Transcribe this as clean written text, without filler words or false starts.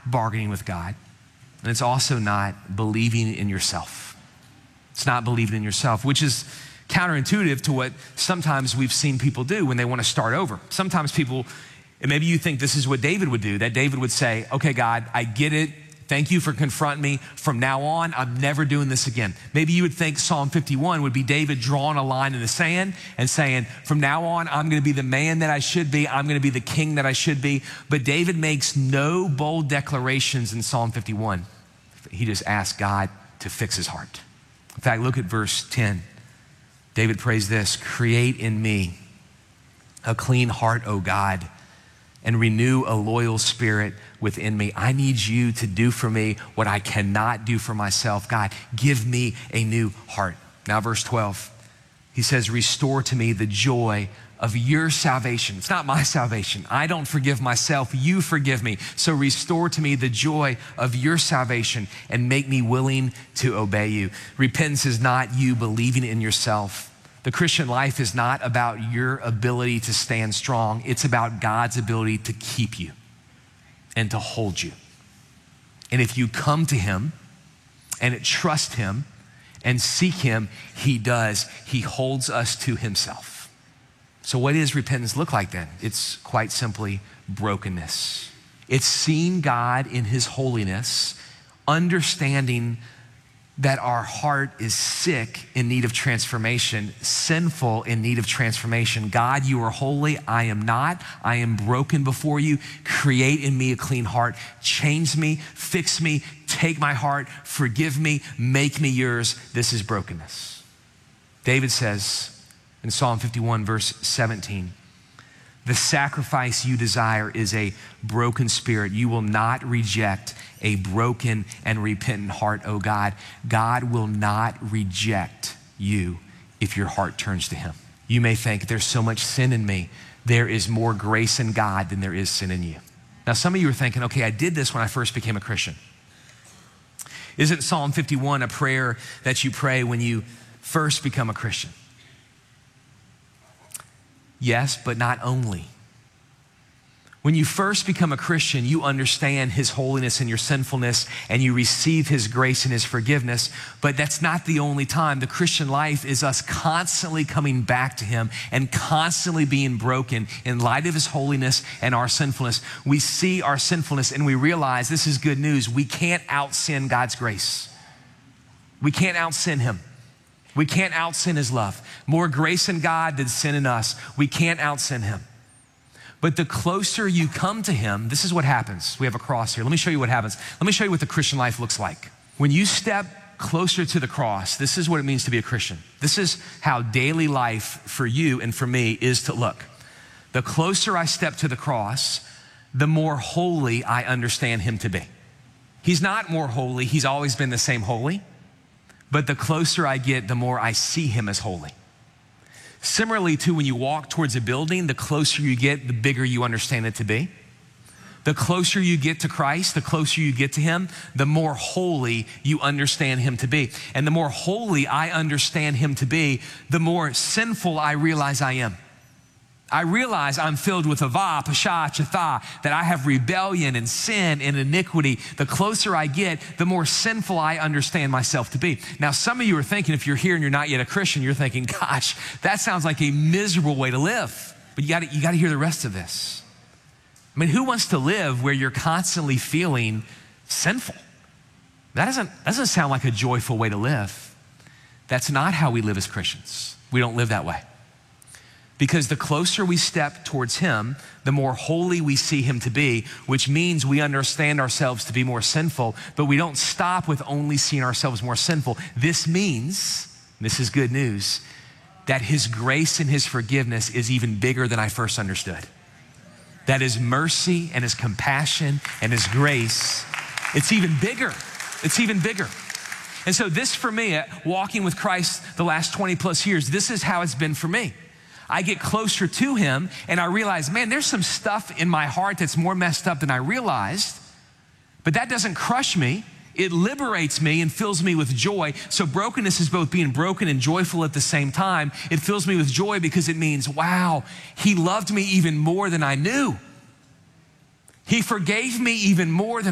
bargaining with God. And it's also not believing in yourself. It's not believing in yourself, which is counterintuitive to what sometimes we've seen people do when they want to start over. Sometimes people, and maybe you think this is what David would do, that David would say, okay, God, I get it. Thank you for confronting me. From now on, I'm never doing this again. Maybe you would think Psalm 51 would be David drawing a line in the sand and saying, from now on, I'm going to be the man that I should be. I'm going to be the king that I should be. But David makes no bold declarations in Psalm 51. He just asks God to fix his heart. In fact, look at verse 10. David prays this, create in me a clean heart, O God, and renew a loyal spirit within me. I need you to do for me what I cannot do for myself. God, give me a new heart. Now, verse 12, he says, restore to me the joy of your salvation. It's not my salvation. I don't forgive myself. You forgive me. So restore to me the joy of your salvation and make me willing to obey you. Repentance is not you believing in yourself. The Christian life is not about your ability to stand strong. It's about God's ability to keep you and to hold you. And if you come to him and trust him and seek him, he does. He holds us to himself. So what does repentance look like then? It's quite simply brokenness. It's seeing God in his holiness, understanding that our heart is sick, in need of transformation, sinful, in need of transformation. God, you are holy. I am not. I am broken before you. Create in me a clean heart. Change me, fix me, take my heart, forgive me, make me yours. This is brokenness. David says in Psalm 51, verse 17, the sacrifice you desire is a broken spirit. You will not reject a broken and repentant heart, oh God. God will not reject you if your heart turns to him. You may think there's so much sin in me. There is more grace in God than there is sin in you. Now, some of you are thinking, okay, I did this when I first became a Christian. Isn't Psalm 51 a prayer that you pray when you first become a Christian? Yes, but not only. When you first become a Christian, you understand his holiness and your sinfulness, and you receive his grace and his forgiveness, but that's not the only time. The Christian life is us constantly coming back to him and constantly being broken in light of his holiness and our sinfulness. We see our sinfulness and we realize, this is good news, we can't out-sin God's grace. We can't out-sin him. We can't out-sin his love. More grace in God than sin in us. We can't out-sin him. But the closer you come to him, this is what happens. We have a cross here. Let me show you what happens. Let me show you what the Christian life looks like. When you step closer to the cross, this is what it means to be a Christian. This is how daily life for you and for me is to look. The closer I step to the cross, the more holy I understand him to be. He's not more holy. He's always been the same holy. But the closer I get, the more I see him as holy. Similarly to when you walk towards a building, the closer you get, the bigger you understand it to be. The closer you get to Christ, the closer you get to him, the more holy you understand him to be. And the more holy I understand him to be, the more sinful I realize I am. I realize I'm filled with avah, pasha, chatha, that I have rebellion and sin and iniquity. The closer I get, the more sinful I understand myself to be. Now, some of you are thinking, if you're here and you're not yet a Christian, you're thinking, gosh, that sounds like a miserable way to live. But you got to hear the rest of this. I mean, who wants to live where you're constantly feeling sinful? That doesn't sound like a joyful way to live. That's not how we live as Christians. We don't live that way. Because the closer we step towards him, the more holy we see him to be, which means we understand ourselves to be more sinful, but we don't stop with only seeing ourselves more sinful. This means, this is good news, that his grace and his forgiveness is even bigger than I first understood. That his mercy and his compassion and his grace, it's even bigger. It's even bigger. And so this for me, walking with Christ the last 20 plus years, this is how it's been for me. I get closer to him and I realize, man, there's some stuff in my heart that's more messed up than I realized, but that doesn't crush me. It liberates me and fills me with joy. So brokenness is both being broken and joyful at the same time. It fills me with joy because it means, wow, he loved me even more than I knew. He forgave me even more than